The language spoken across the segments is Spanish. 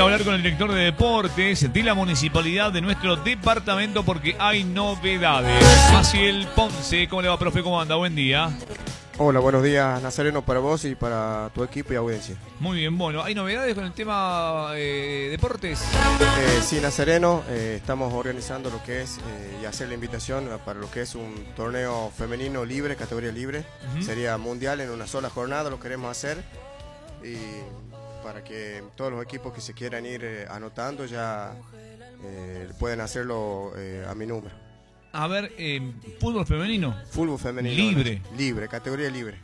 hablar con el director de deportes de la municipalidad de nuestro departamento porque hay novedades. Maciel Ponce, ¿cómo le va, profe? ¿Cómo anda? Buen día. Hola, buenos días, Nazareno, para vos y para tu equipo y audiencia. Muy bien, bueno, ¿hay novedades con el tema deportes? Sí, Nazareno, estamos organizando lo que es y hacer la invitación para lo que es un torneo femenino libre, categoría libre. Sería mundial en una sola jornada, lo queremos hacer. Y para que todos los equipos que se quieran ir anotando ya pueden hacerlo a mi número. A ver, fútbol femenino. Fútbol femenino. Libre. Libre, categoría libre.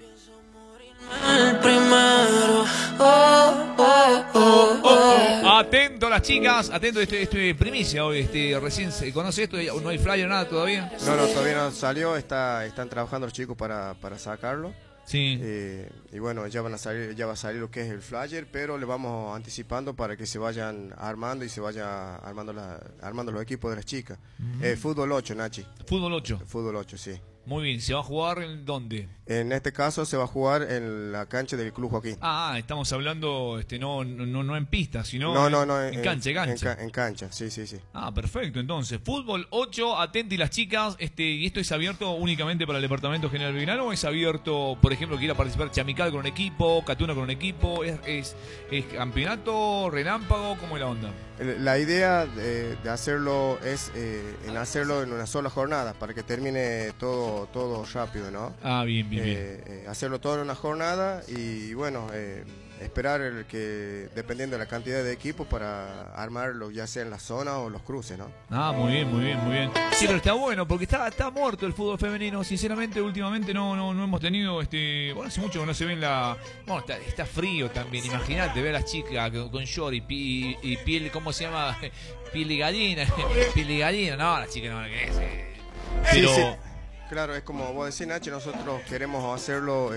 Atento a las chicas, atento, esto primicia hoy, recién se conoce esto, no hay flyer, nada todavía. No, todavía no salió, están trabajando los chicos para sacarlo. Sí. Y bueno, ya va a salir lo que es el flyer, pero le vamos anticipando para que se vayan armando y se vaya armando los equipos de las chicas. Fútbol 8, Nachi. Fútbol 8. Fútbol 8, sí. Muy bien, ¿se va a jugar en dónde? En este caso se va a jugar en la cancha del Club Joaquín. Estamos hablando no en pista, sino en cancha. En cancha, sí. Perfecto, entonces, fútbol 8, atenti las chicas, ¿y esto es abierto únicamente para el Departamento General Belgrano o es abierto, por ejemplo, quiera participar Chamical con un equipo, Catuna con un equipo, es campeonato, relámpago, ¿cómo es la onda? La idea de hacerlo es en hacerlo en una sola jornada para que termine todo rápido, ¿no? Bien. Hacerlo todo en una jornada y bueno, esperar dependiendo de la cantidad de equipos para armarlo ya sea en la zona o los cruces, ¿no? Muy bien. Sí, pero está bueno porque está muerto el fútbol femenino. Sinceramente, últimamente no hemos tenido, hace mucho que no se ven está frío también. Imagínate ver a las chicas con short y piel, ¿cómo se llama? Piel de gallina. No, las chicas no, ¿qué es? Pero... Sí. Claro, es como vos decís, Nacho, nosotros queremos hacerlo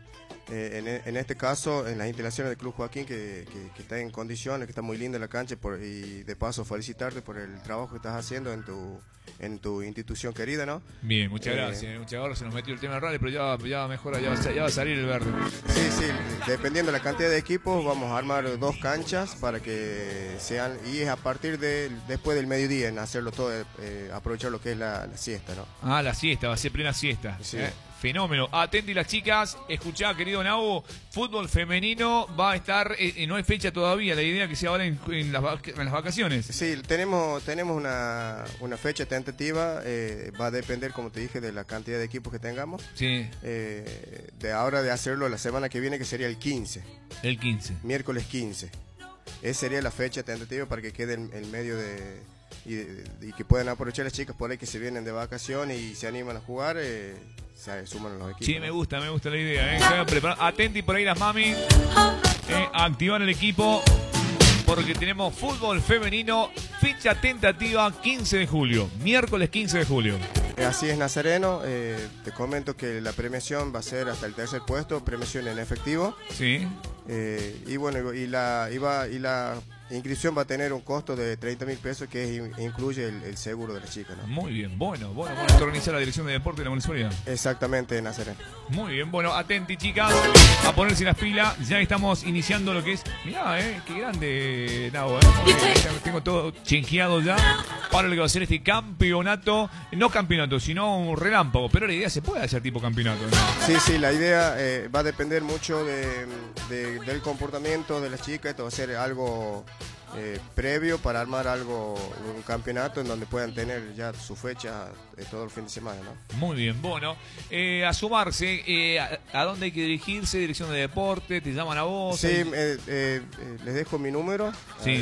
en este caso en las instalaciones del Club Joaquín que está en condiciones, que está muy linda la cancha y de paso felicitarte por el trabajo que estás haciendo en tu institución querida, ¿no? Bien, muchas gracias. Muchas gracias, se nos metió el tema del rally, pero ya mejora, ya va a salir el verde. Sí, dependiendo de la cantidad de equipos vamos a armar 2 canchas para que sean, y es a partir después del mediodía en hacerlo todo, aprovechar lo que es la siesta, ¿no? La siesta, va a ser plena siesta. Sí. Fenómeno. Atenti las chicas, escuchá, querido Nabo, fútbol femenino va a estar, no hay fecha todavía, la idea que sea ahora en las vacaciones. Sí, tenemos una fecha tentativa, va a depender, como te dije, de la cantidad de equipos que tengamos. Sí. De ahora de hacerlo la semana que viene, que sería el 15. El 15. Miércoles 15. Esa sería la fecha tentativa para que quede en medio y que puedan aprovechar las chicas por ahí que se vienen de vacaciones y se animan a jugar, se suman a los equipos. Sí, me gusta la idea. Atenti por ahí las mami, a activar el equipo porque tenemos fútbol femenino, fecha tentativa 15 de julio, miércoles 15 de julio. Así es, Nazareno, te comento que la premiación va a ser hasta el 3er puesto, premiación en efectivo. Sí. Y bueno, y la inscripción va a tener un costo de 30.000 pesos que incluye el seguro de la chica, ¿no? Muy bien, bueno, esto organiza la Dirección de Deporte de la Municipalidad. Exactamente, Nazareno. Muy bien, bueno, atenti chicas, a ponerse las pilas, ya estamos iniciando lo que es, mirá, qué grande, Nabo, tengo todo chinqueado ya para lo que va a ser este campeonato, no campeonato, sino un relámpago, pero la idea se puede hacer tipo campeonato, ¿no? Sí, la idea va a depender mucho del comportamiento de las chicas, esto va a ser algo previo para armar un campeonato en donde puedan tener ya su fecha todo el fin de semana, ¿no? Muy bien, bueno, a sumarse, ¿a dónde hay que dirigirse? Dirección de Deporte, ¿te llaman a vos? Sí, les dejo mi número, sí.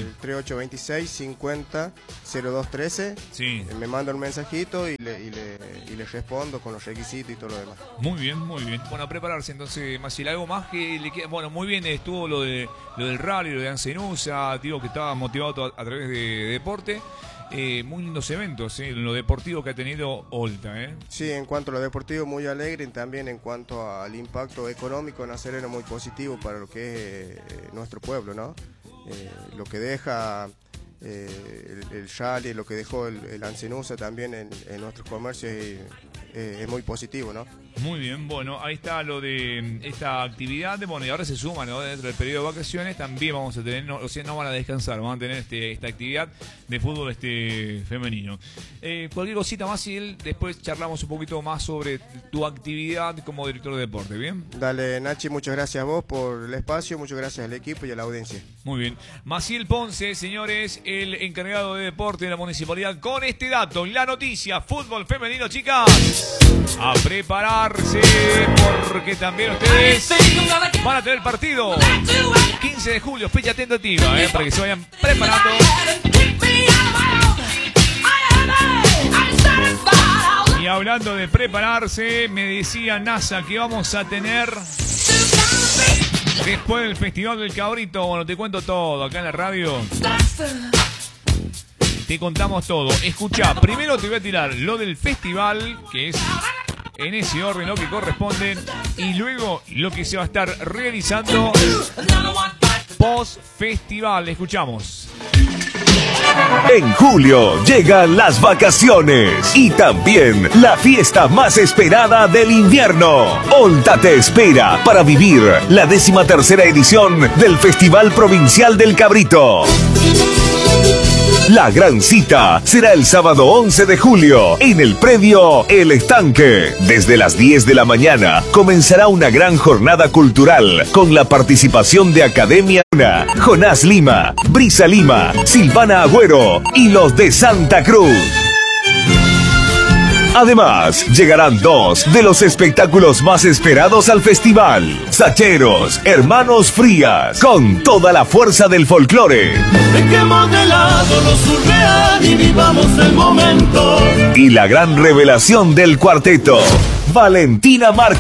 3826-50-0213, sí. Me manda un mensajito y le respondo con los requisitos y todo lo demás. Muy bien, bueno, a prepararse entonces, Maciel, algo más que le queda. Bueno, muy bien, estuvo lo del rally, lo de Ancenusa, digo que estaba motivado a través de deporte. Muy lindos eventos, en lo deportivo que ha tenido Olta. Sí, en cuanto a lo deportivo, muy alegre, y también en cuanto al impacto económico en Nazareno, muy positivo para lo que es nuestro pueblo, ¿no? Lo que deja el rally, lo que dejó el Ancenusa también en nuestros comercios es muy positivo, ¿no? Muy bien, bueno, ahí está lo de esta actividad. Bueno, y ahora se suma, ¿no? Dentro del periodo de vacaciones también vamos a tener, no, o sea, no van a descansar, van a tener esta actividad de fútbol femenino. Cualquier cosita más, y después charlamos un poquito más sobre tu actividad como director de deporte, ¿bien? Dale, Nachi, muchas gracias a vos por el espacio, muchas gracias al equipo y a la audiencia. Muy bien. Maciel Ponce, señores, el encargado de deporte de la municipalidad, con este dato, la noticia, fútbol femenino, chicas, a prepararse, porque también ustedes van a tener partido 15 de julio, fecha tentativa, para que se vayan preparando. Y hablando de prepararse, me decía NASA que vamos a tener después del Festival del Cabrito. Bueno, te cuento todo acá en la radio. Te contamos todo. Escuchá, primero te voy a tirar lo del festival, que es en ese orden lo que corresponde, y luego lo que se va a estar realizando post-festival. Escuchamos. En julio llegan las vacaciones y también la fiesta más esperada del invierno. Olta te espera para vivir la 13ª edición del Festival Provincial del Cabrito. La gran cita será el sábado 11 de julio en el predio El Estanque. Desde las 10 de la mañana comenzará una gran jornada cultural con la participación de Academia Una, Jonás Lima, Brisa Lima, Silvana Agüero y los de Santa Cruz. Además, llegarán 2 de los espectáculos más esperados al festival. Sacheros, Hermanos Frías, con toda la fuerza del folclore. Dejemos de lado lo surreal y vivamos el momento. Y la gran revelación del cuarteto, Valentina Marcos.